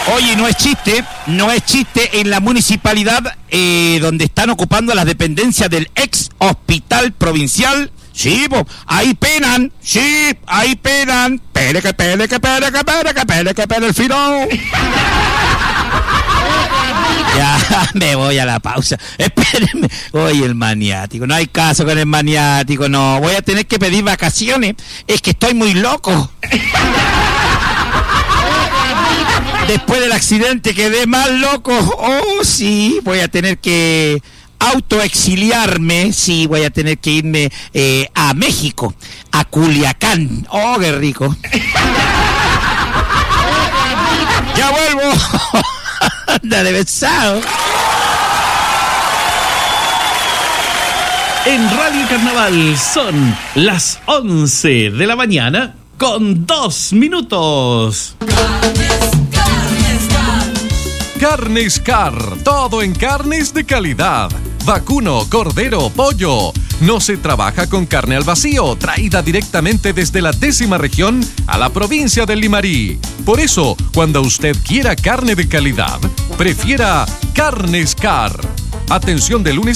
Oye, no es chiste, en la municipalidad donde están ocupando las dependencias del ex hospital provincial. Sí, ahí penan, pele que el filón. Ya, me voy a la pausa. Espérenme. Oye, el maniático, no hay caso con el maniático, no. Voy a tener que pedir vacaciones, es que estoy muy loco. Después del accidente quedé más loco. Oh, sí, voy a tener que autoexiliarme. Sí, voy a tener que irme a México, a Culiacán. Oh, qué rico. Ya vuelvo. Anda de besado. En Radio Carnaval son las 11 de la mañana con 2 minutos. Carnes Car, todo en carnes de calidad. Vacuno, cordero, pollo. No se trabaja con carne al vacío, traída directamente desde la 10ª región a la provincia del Limarí. Por eso, cuando usted quiera carne de calidad, prefiera Carnes Car. Atención de lunes